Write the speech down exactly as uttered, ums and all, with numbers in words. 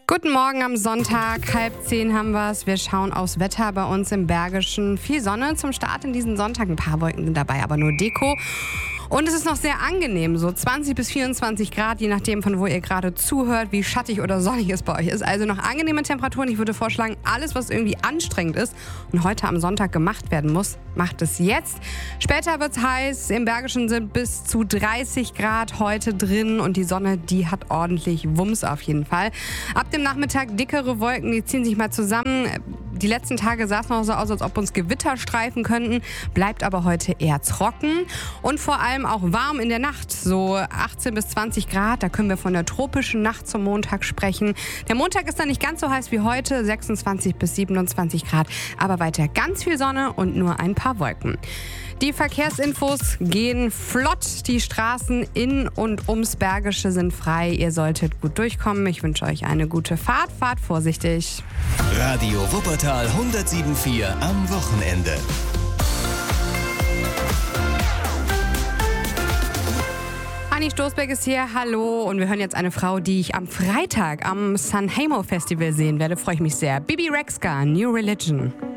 Guten Morgen am Sonntag, halb zehn haben wir es. Wir schauen aufs Wetter bei uns im Bergischen. Viel Sonne zum Start in diesen Sonntag, ein paar Wolken sind dabei, aber nur Deko. Und es ist noch sehr angenehm, so zwanzig bis vierundzwanzig Grad, je nachdem von wo ihr gerade zuhört, wie schattig oder sonnig es bei euch ist. Also noch angenehme Temperaturen. Ich würde vorschlagen, alles was irgendwie anstrengend ist und heute am Sonntag gemacht werden muss, macht es jetzt. Später wird es heiß, im Bergischen sind bis zu dreißig Grad heute drin und die Sonne, die hat ordentlich Wumms auf jeden Fall. Ab dem Nachmittag dickere Wolken, die ziehen sich mal zusammen. Die letzten Tage sah es noch so aus, als ob uns Gewitter streifen könnten, bleibt aber heute eher trocken und vor allem auch warm in der Nacht, so achtzehn bis zwanzig Grad, da können wir von der tropischen Nacht zum Montag sprechen. Der Montag ist dann nicht ganz so heiß wie heute, sechsundzwanzig bis siebenundzwanzig Grad, aber weiter ganz viel Sonne und nur ein paar Wolken. Die Verkehrsinfos gehen flott. Die Straßen in und ums Bergische sind frei. Ihr solltet gut durchkommen. Ich wünsche euch eine gute Fahrt. Fahrt vorsichtig. Radio Wuppertal hundertsieben Komma vier am Wochenende. Anni Stoßberg ist hier, hallo. Und wir hören jetzt eine Frau, die ich am Freitag am Sanremo Festival sehen werde. Freue ich mich sehr. Bibi Rexha, New Religion.